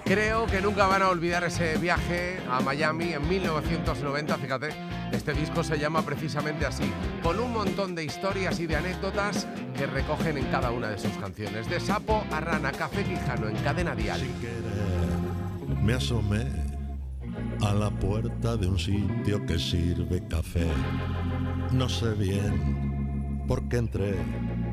Creo que nunca van a olvidar ese viaje a Miami en 1990, fíjate, este disco se llama precisamente así, con un montón de historias y de anécdotas que recogen en cada una de sus canciones. De Sapo a Rana, Café Quijano en Cadena Dial. Sin querer me asomé a la puerta de un sitio que sirve café. No sé bien por qué entré,